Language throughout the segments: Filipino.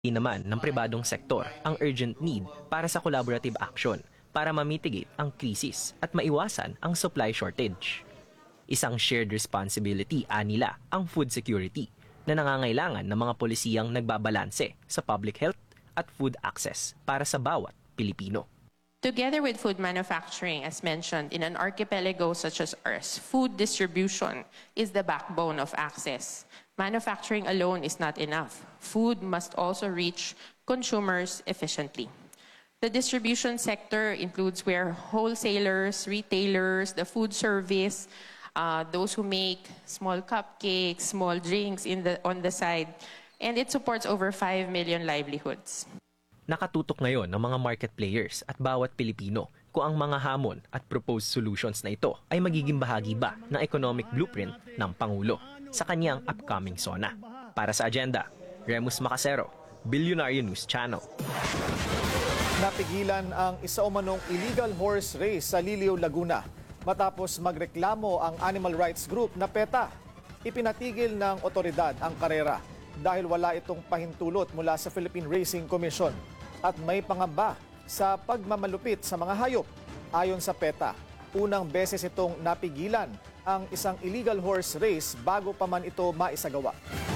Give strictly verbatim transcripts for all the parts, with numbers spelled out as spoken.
naman ng pribadong sektor ang urgent need para sa collaborative action para mamitigate ang krisis at maiwasan ang supply shortage. Isang shared responsibility anila ang food security na nangangailangan ng mga polisiyang nagbabalanse sa public health at food access para sa bawat Pilipino. Together with food manufacturing, as mentioned, in an archipelago such as ours, food distribution is the backbone of access. Manufacturing alone is not enough. Food must also reach consumers efficiently. The distribution sector includes where wholesalers, retailers, the food service, uh, those who make small cupcakes, small drinks in the, on the side, and it supports over five million livelihoods. Nakatutok ngayon ng mga market players at bawat Pilipino kung ang mga hamon at proposed solutions na ito ay magiging bahagi ba ng economic blueprint ng Pangulo sa kanyang upcoming SONA. Para sa Agenda, Remus Macasero, Billionaire News Channel. Napigilan ang isa umanong illegal horse race sa Liliw, Laguna matapos magreklamo ang animal rights group na PETA. Ipinatigil ng otoridad ang karera dahil wala itong pahintulot mula sa Philippine Racing Commission at may pangamba sa pagmamalupit sa mga hayop. Ayon sa PETA, unang beses itong napigilan ang isang illegal horse race bago pa man ito maisagawa.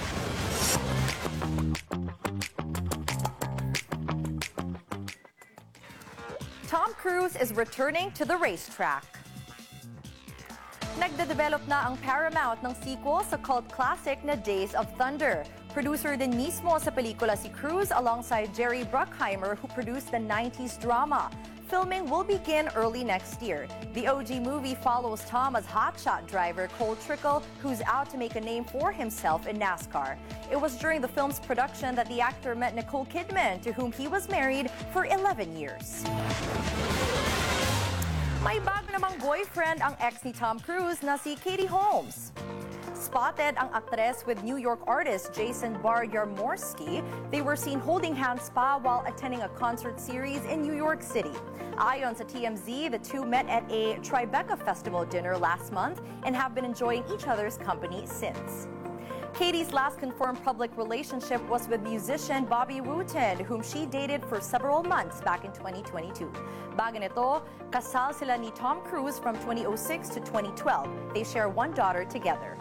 Tom Cruise is returning to the racetrack. Nagde-develop na ang Paramount ng sequel sa cult classic na Days of Thunder. Producer din mismo sa pelikula si Cruise alongside Jerry Bruckheimer, who produced the nineties drama. Filming will begin early next year. The O G movie follows Tom as hotshot driver Cole Trickle, who's out to make a name for himself in NASCAR. It was during the film's production that the actor met Nicole Kidman, to whom he was married for eleven years. May bago namang boyfriend ang ex ni Tom Cruise na si Katie Holmes. Spotted ang aktres with New York artist Jason Bar-Yarmorski. They were seen holding hands pa while attending a concert series in New York City. Ayon sa T M Z, the two met at a Tribeca Festival dinner last month and have been enjoying each other's company since. Katie's last confirmed public relationship was with musician Bobby Wooten, whom she dated for several months back in twenty twenty-two. Bago nito, kasal sila ni Tom Cruise from twenty oh six to twenty twelve. They share one daughter together.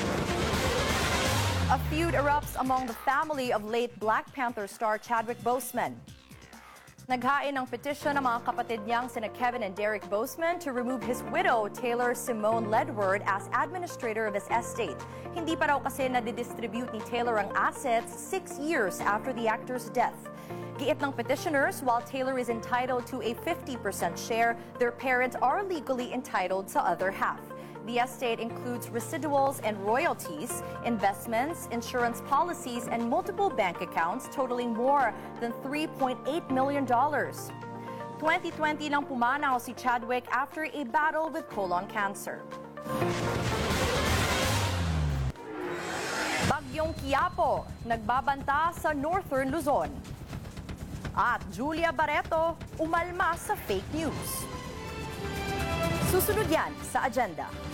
A feud erupts among the family of late Black Panther star Chadwick Boseman. Naghain ng petition ng mga kapatid niyang sina Kevin and Derek Boseman to remove his widow, Taylor Simone Ledward, as administrator of his estate. Hindi pa raw kasi nadidistribute ni Taylor ang assets six years after the actor's death. Giit ng petitioners, while Taylor is entitled to a fifty percent share, their parents are legally entitled sa other half. The estate includes residuals and royalties, investments, insurance policies, and multiple bank accounts totaling more than three point eight million dollars. twenty twenty lang pumanaw si Chadwick after a battle with colon cancer. Bagyong Quiapo, nagbabanta sa Northern Luzon. At Julia Barreto, umalma sa fake news. Susunod yan sa Agenda.